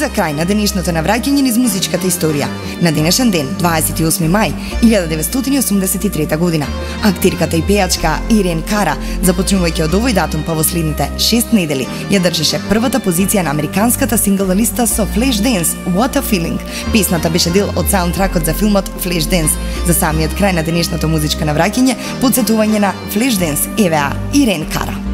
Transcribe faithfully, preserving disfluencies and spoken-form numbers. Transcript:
за крај на денешното навраќање низ музичката историја. На денешен ден, дваесет и осми мај илјада деветстотини и осумдесет и трета година, актирката и пејачка Ирен Кара, започнувајќи од овој датум па во следните шест недели, ја држеше првата позиција на американската сингл листа со Flashdance What a Feeling. Песната беше дел од саундтракот за филмот Flashdance. За самиот крај на денешното музичко навраќање, подсетување на Flashdance, еве Ирен Кара.